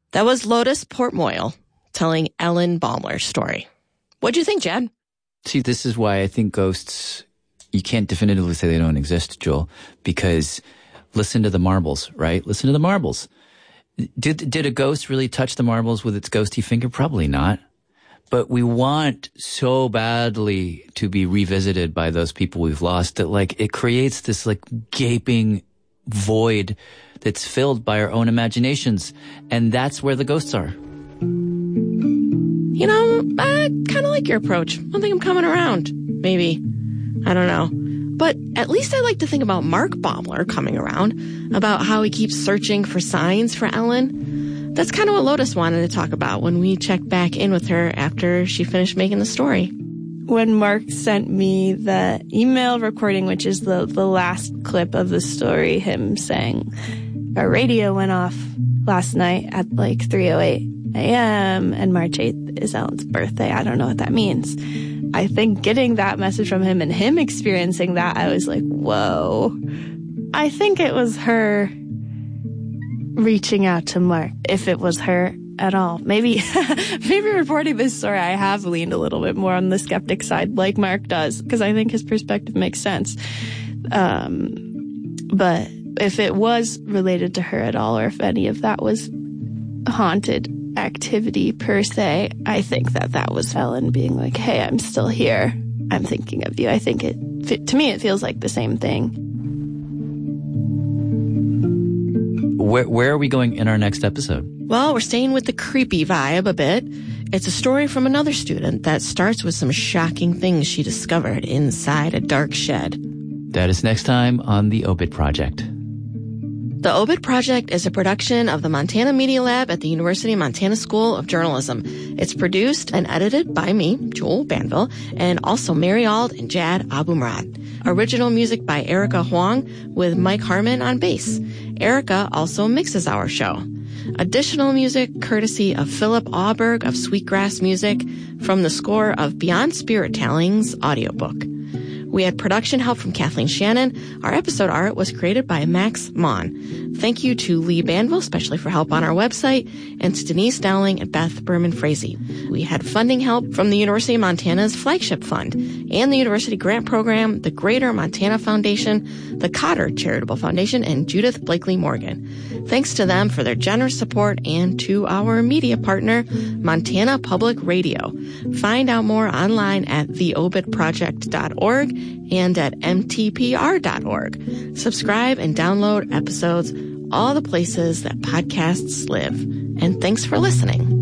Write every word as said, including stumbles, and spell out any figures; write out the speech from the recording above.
That was Lotus Portmoyle telling Ellen Baumler's story. What'd you think, Jed? See, this is why I think ghosts, you can't definitively say they don't exist, Joel, because listen to the marbles, right? Listen to the marbles. Did did a ghost really touch the marbles with its ghosty finger? Probably not. But we want so badly to be revisited by those people we've lost that, like, it creates this, like, gaping void that's filled by our own imaginations. And that's where the ghosts are. You know, I kind of like your approach. I don't think I'm coming around. Maybe. I don't know. But at least I like to think about Mark Baumler coming around, about how he keeps searching for signs for Ellen. That's kind of what Lotus wanted to talk about when we checked back in with her after she finished making the story. When Mark sent me the email recording, which is the, the last clip of the story, him saying, our radio went off last night at like three oh eight a.m. and March eighth is Ellen's birthday. I don't know what that means. I think getting that message from him and him experiencing that, I was like, whoa. I think it was her reaching out to Mark, if it was her at all. Maybe, maybe reporting this story, I have leaned a little bit more on the skeptic side, like Mark does, because I think his perspective makes sense. Um, but if it was related to her at all, or if any of that was haunted activity per se, I think that that was Ellen being like, hey, I'm still here. I'm thinking of you. I think it, to me, it feels like the same thing. Where, where are we going in our next episode? Well, we're staying with the creepy vibe a bit. It's a story from another student that starts with some shocking things she discovered inside a dark shed. That is next time on The Obit Project. The Obit Project is a production of the Montana Media Lab at the University of Montana School of Journalism. It's produced and edited by me, Joel Banville, and also Mary Ald and Jad Abumrad. Original music by Erica Huang with Mike Harmon on bass. Erica also mixes our show. Additional music courtesy of Philip Auberg of Sweetgrass Music from the score of Beyond Spirit Telling's audiobook. We had production help from Kathleen Shannon. Our episode art was created by Max Mon. Thank you to Lee Banville, especially for help on our website, and to Denise Dowling and Beth Berman-Frazee. We had funding help from the University of Montana's Flagship Fund and the University Grant Program, the Greater Montana Foundation, the Cotter Charitable Foundation, and Judith Blakely Morgan. Thanks to them for their generous support and to our media partner, Montana Public Radio. Find out more online at the obit project dot org and at m t p r dot org. Subscribe and download episodes all the places that podcasts live. And thanks for listening.